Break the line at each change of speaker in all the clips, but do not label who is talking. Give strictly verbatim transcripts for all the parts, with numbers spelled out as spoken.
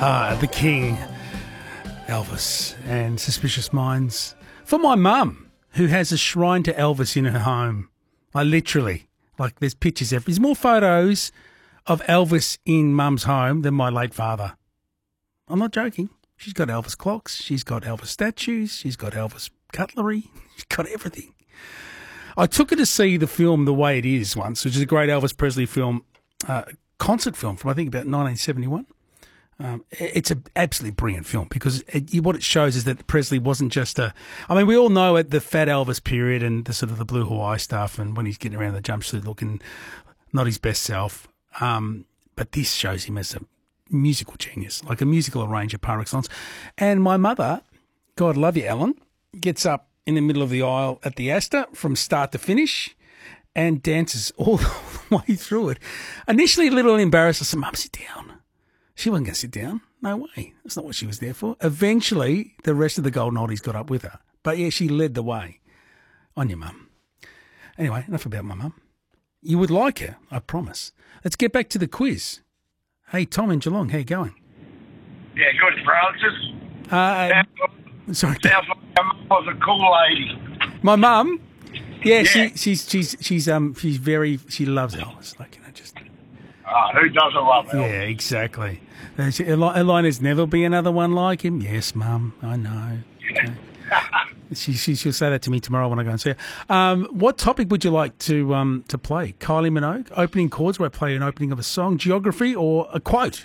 Ah, the King, Elvis, and Suspicious Minds. For my mum, who has a shrine to Elvis in her home. I literally, like there's pictures there. There's more photos of Elvis in mum's home than my late father. I'm not joking. She's got Elvis clocks. She's got Elvis statues. She's got Elvis cutlery. She's got everything. I took her to see the film The Way It Is once, which is a great Elvis Presley film, uh, concert film from, I think, about nineteen seventy-one. Um, it's an absolutely brilliant film because it, what it shows is that Presley wasn't just a... I mean, we all know it, the Fat Elvis period and the sort of the Blue Hawaii stuff and when he's getting around the jumpsuit looking not his best self. Um, but this shows him as a musical genius, like a musical arranger par excellence. And my mother, God love you, Ellen, gets up in the middle of the aisle at the Astor from start to finish and dances all the way through it. Initially a little embarrassed. I said, Mum, sit down. She wasn't going to sit down. No way. That's not what she was there for. Eventually, the rest of the Golden Oldies got up with her. But, yeah, she led the way. On your mum. Anyway, enough about my mum. You would like her, I promise. Let's get back to the quiz. Hey, Tom in Geelong, how you going?
Yeah, good, Francis.
Uh,
sounds,
sorry.
Sounds like your mum was a cool lady.
My mum? Yeah,
Yeah.
She, she's she's she's um she's very she loves Elvis. Like, you know, just
Oh, who doesn't love Elvis?
yeah, exactly. Uh, she- Eli- Elina's never be another one like him. Yes, Mum, I know. Okay. She, she she'll say that to me tomorrow when I go and see her. Um, what topic would you like to um to play? Kylie Minogue, opening chords, where I play an opening of a song, geography, or a quote?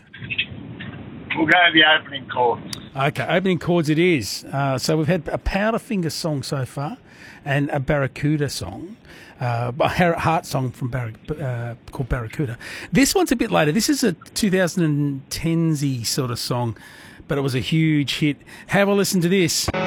We'll go to the opening chords.
Okay, opening chords it is. Uh, so we've had a Powderfinger song so far, and a Barracuda song, uh, a Har- Heart song from Barrac- uh, called Barracuda. This one's a bit later. This is a twenty tens-y sort of song, but it was a huge hit. Have a listen to this.